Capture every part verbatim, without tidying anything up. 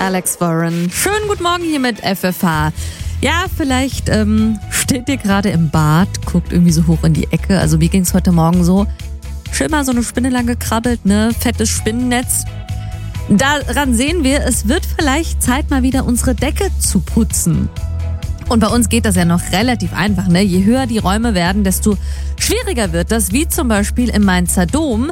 Alex Warren. Schönen guten Morgen hier mit F F H. Ja, vielleicht ähm, steht ihr gerade im Bad, guckt irgendwie so hoch in die Ecke. Also mir ging es heute Morgen so. Schön mal so eine Spinne lang gekrabbelt, ne? Fettes Spinnennetz. Daran sehen wir, es wird vielleicht Zeit, mal wieder unsere Decke zu putzen. Und bei uns geht das ja noch relativ einfach, ne? Je höher die Räume werden, desto schwieriger wird das, wie zum Beispiel im Mainzer Dom.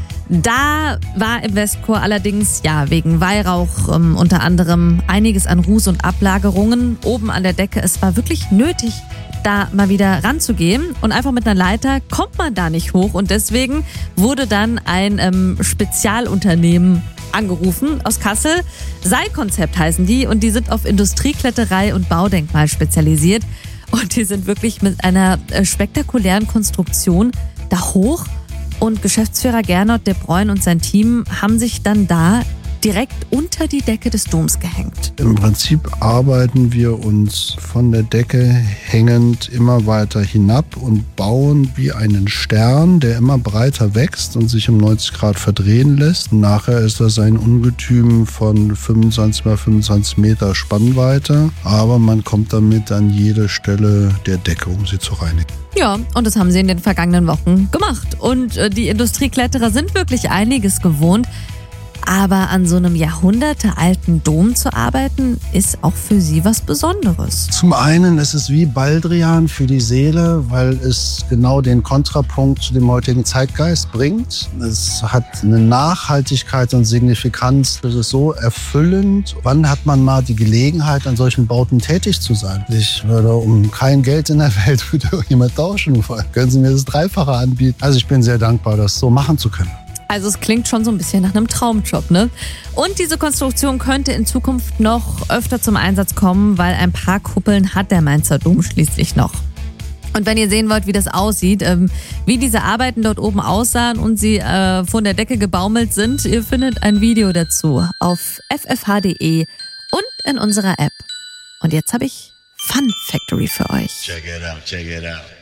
Da war im Westchor allerdings ja wegen Weihrauch ähm, unter anderem einiges an Ruß und Ablagerungen oben an der Decke. Es war wirklich nötig, da mal wieder ranzugehen, und einfach mit einer Leiter kommt man da nicht hoch, und deswegen wurde dann ein ähm, Spezialunternehmen angerufen aus Kassel. Seilkonzept heißen die, und die sind auf Industriekletterei und Baudenkmal spezialisiert, und die sind wirklich mit einer äh, spektakulären Konstruktion da hoch. Und Geschäftsführer Gernot de Bruyn und sein Team haben sich dann da direkt unter die Decke des Doms gehängt. Im Prinzip arbeiten wir uns von der Decke hängend immer weiter hinab und bauen wie einen Stern, der immer breiter wächst und sich um neunzig Grad verdrehen lässt. Und nachher ist das ein Ungetüm von fünfundzwanzig mal fünfundzwanzig Meter Spannweite, aber man kommt damit an jede Stelle der Decke, um sie zu reinigen. Ja, und das haben sie in den vergangenen Wochen gemacht. Und äh, die Industriekletterer sind wirklich einiges gewohnt. Aber an so einem jahrhundertealten Dom zu arbeiten, ist auch für sie was Besonderes. Zum einen ist es wie Baldrian für die Seele, weil es genau den Kontrapunkt zu dem heutigen Zeitgeist bringt. Es hat eine Nachhaltigkeit und Signifikanz. Es ist so erfüllend. Wann hat man mal die Gelegenheit, an solchen Bauten tätig zu sein? Ich würde um kein Geld in der Welt mit irgendjemand tauschen wollen. Können Sie mir das Dreifache anbieten? Also ich bin sehr dankbar, das so machen zu können. Also es klingt schon so ein bisschen nach einem Traumjob, ne? Und diese Konstruktion könnte in Zukunft noch öfter zum Einsatz kommen, weil ein paar Kuppeln hat der Mainzer Dom schließlich noch. Und wenn ihr sehen wollt, wie das aussieht, ähm, wie diese Arbeiten dort oben aussahen und sie äh, von der Decke gebaumelt sind, ihr findet ein Video dazu auf f f h punkt d e und in unserer App. Und jetzt habe ich Fun Factory für euch. Check it out, check it out.